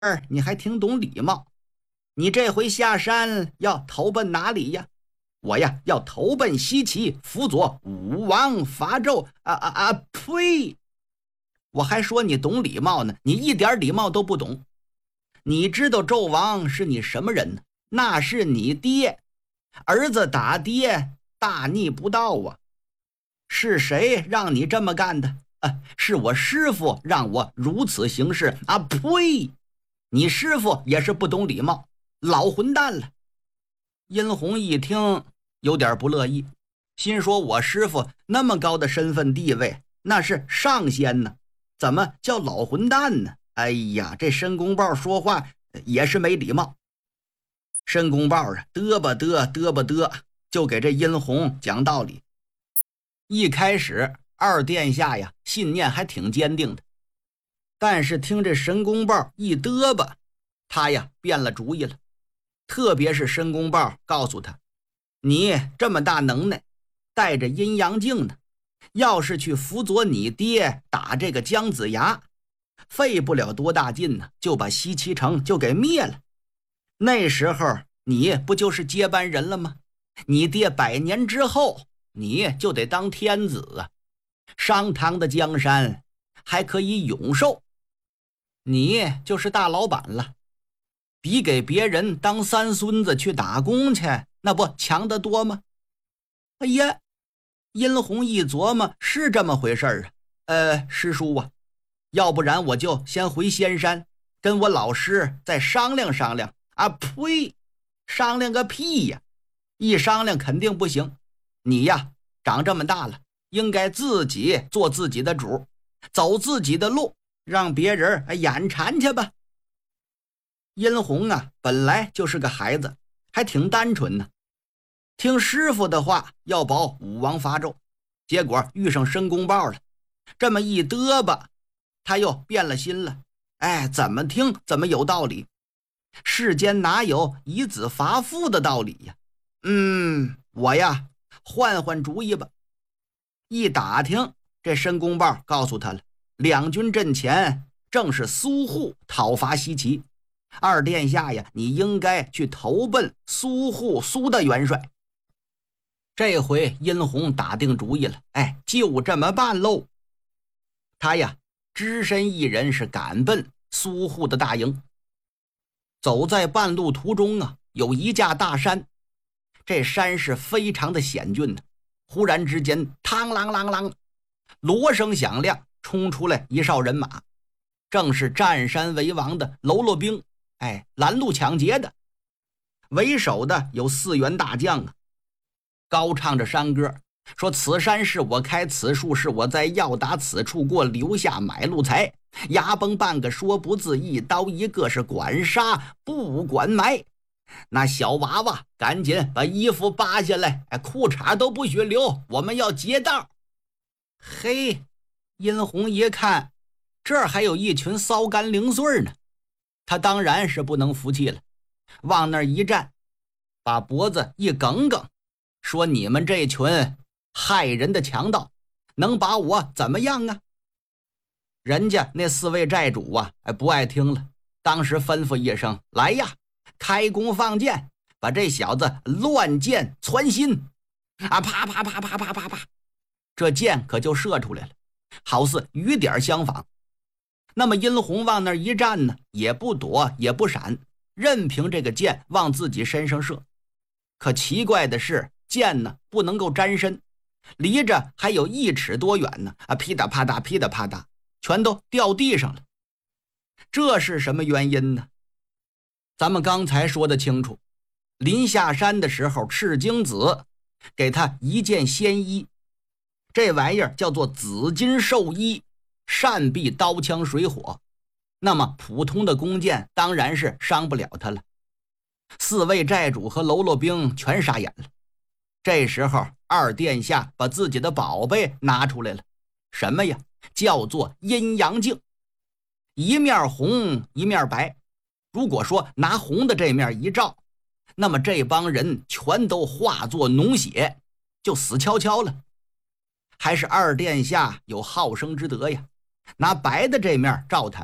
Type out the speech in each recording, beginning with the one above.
你还挺懂礼貌。你这回下山要投奔哪里呀？我呀要投奔西岐，辅佐武王伐纣。呸！我还说你懂礼貌呢，你一点礼貌都不懂。你知道纣王是你什么人呢？那是你爹，儿子打爹，大逆不道啊！是谁让你这么干的？是我师傅让我如此行事。呸！你师傅也是不懂礼貌，老混蛋了。殷红一听有点不乐意，心说我师傅那么高的身份地位，那是上仙呢，怎么叫老混蛋呢？哎呀，这申公豹说话也是没礼貌。申公豹啊，嘚吧嘚，就给这殷红讲道理。一开始二殿下呀，信念还挺坚定的，但是听这申公豹一嘚吧，他呀变了主意了。特别是申公豹告诉他，你这么大能耐，带着阴阳镜呢，要是去辅佐你爹打这个姜子牙，费不了多大劲呢，就把西岐城就给灭了。那时候你不就是接班人了吗？你爹100年之后你就得当天子啊，商汤的江山还可以永寿，你就是大老板了，比给别人当三孙子去打工去，那不强得多吗？哎呀，殷红一琢磨，是这么回事啊。师叔啊，要不然我就先回仙山，跟我老师再商量商量。呸！商量个屁呀！一商量肯定不行。你呀，长这么大了，应该自己做自己的主，走自己的路，让别人眼馋去吧。殷红啊，本来就是个孩子，还挺单纯呢。听师傅的话，要保武王伐纣，结果遇上申公豹了，这么一嘚吧，他又变了心了。怎么听怎么有道理。世间哪有以子伐父的道理呀？我呀换换主意吧。一打听，这申公豹告诉他了，两军阵前正是苏护讨伐西岐，二殿下呀，你应该去投奔苏护苏的元帅。这回殷红打定主意了，就这么办喽。他呀只身一人是赶奔苏护的大营。走在半路途中啊，有一架大山，这山是非常的险峻的。忽然之间，嘡啷啷啷，锣声响亮，冲出来一哨人马，正是占山为王的喽啰兵，拦路抢劫的。为首的有4员大将啊，高唱着山歌，说此山是我开，此树是我栽，要打此处过，留下买路财。牙崩半个说不字，一刀一个是管杀不管埋。那小娃娃赶紧把衣服扒下来，裤衩都不许留，我们要劫道。嘿，殷红一看，这儿还有一群骚干零碎呢，他当然是不能服气了，往那儿一站，把脖子一梗梗，说你们这群害人的强盗能把我怎么样啊？人家那4位寨主啊，不爱听了，当时吩咐一声，来呀，开弓放箭，把这小子乱箭穿心。啪啪啪啪啪啪啪，这箭可就射出来了，好似雨点相仿。那么殷红往那儿一站呢，也不躲也不闪，任凭这个箭往自己身上射。可奇怪的是，箭呢不能够沾身，离着还有1尺多远呢，噼嗒啪嗒噼嗒啪嗒，全都掉地上了。这是什么原因呢？咱们刚才说的清楚，临下山的时候，赤精子给他一件仙衣，这玩意儿叫做紫金兽衣，善避刀枪水火，那么普通的弓箭当然是伤不了他了。4位寨主和喽啰兵全傻眼了。这时候二殿下把自己的宝贝拿出来了，什么呀？叫做阴阳镜，一面红一面白。如果说拿红的这面一照，那么这帮人全都化作脓血，就死翘翘了。还是二殿下有好生之德呀，拿白的这面照他们，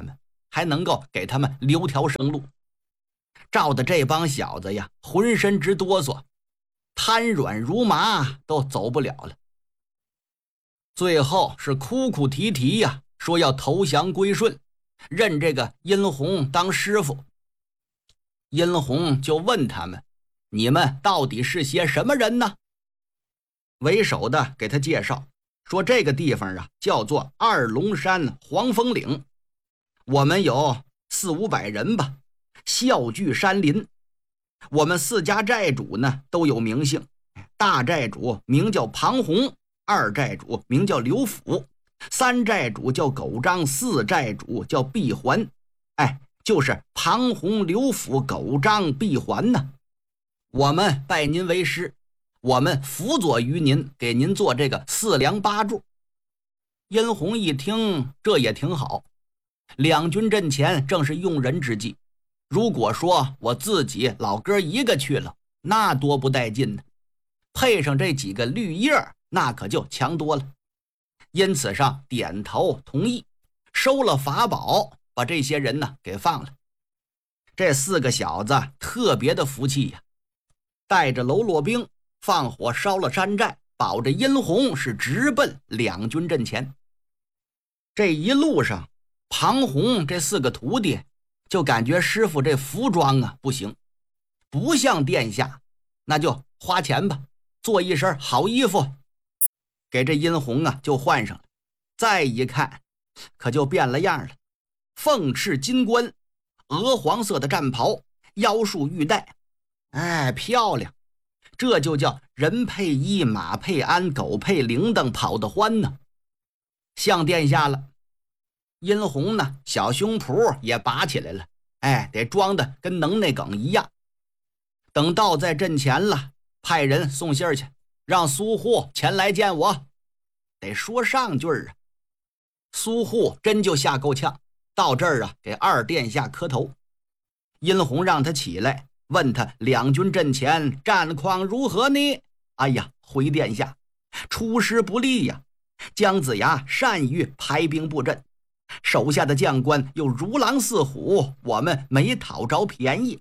还能够给他们留条生路。照的这帮小子呀，浑身直哆嗦，瘫软如麻，都走不了了。最后是哭哭啼啼呀，说要投降归顺，认这个殷红当师傅。殷红就问他们：你们到底是些什么人呢？为首的给他介绍说，这个地方啊叫做二龙山黄风岭，我们有400-500人吧，笑聚山林。我们4家寨主呢都有名姓，大寨主名叫庞洪，二寨主名叫刘府，三寨主叫狗章，四寨主叫闭环。就是庞洪、刘府、狗章、闭环呢。我们拜您为师，我们辅佐于您，给您做这个4梁8柱。殷红一听，这也挺好，两军阵前正是用人之际，如果说我自己老哥一个去了，那多不带劲呢，配上这几个绿叶，那可就强多了。因此上点头同意，收了法宝，把这些人呢给放了。这4个小子特别的服气呀，带着喽啰兵放火烧了山寨，保着殷红是直奔两军阵前。这一路上，庞洪这4个徒弟就感觉师傅这服装啊不行，不像殿下，那就花钱吧，做一身好衣服，给这殷红啊就换上了。再一看，可就变了样了，凤翅金冠，鹅黄色的战袍，腰束玉带，漂亮。这就叫人配衣，马配鞍，狗配铃铛，跑得欢呢，像殿下了。殷红呢，小胸脯也拔起来了，得装的跟能耐梗一样。等到在阵前了，派人送信儿去，让苏护前来见我，得说上句啊。苏护真就吓够呛，到这儿啊，给二殿下磕头。殷红让他起来，问他两军阵前战况如何呢？回殿下，出师不利呀，姜子牙善于排兵布阵，手下的将官又如狼似虎，我们没讨着便宜。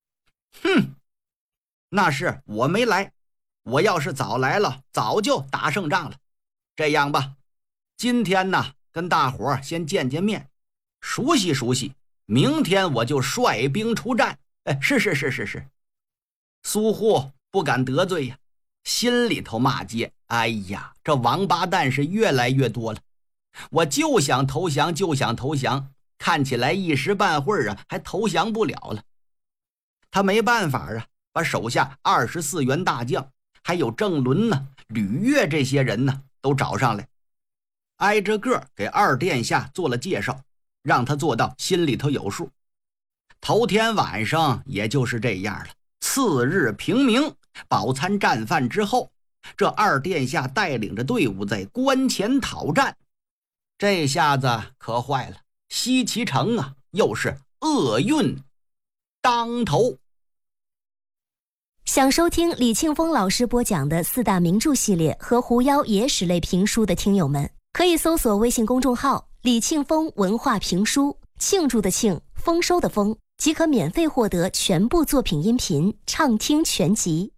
那是我没来，我要是早来了，早就打胜仗了。这样吧，今天呢跟大伙先见见面，熟悉熟悉，明天我就率兵出战。是。苏护不敢得罪呀，心里头骂街，这王八蛋是越来越多了，我就想投降，看起来一时半会儿还投降不了了。他没办法啊，把手下24员大将还有郑伦呢、吕岳这些人呢都找上来，挨着个给二殿下做了介绍，让他做到心里头有数。头天晚上也就是这样了，次日平明，饱餐战饭之后，这二殿下带领着队伍在关前讨战。这下子可坏了，西岐城啊又是厄运当头。 想收听李庆峰老师播讲的4大名著系列和狐妖野史类评书的听友们，可以搜索微信公众号李庆峰文化评书，庆祝的庆，丰收的丰，即可免费获得全部作品音频畅听全集。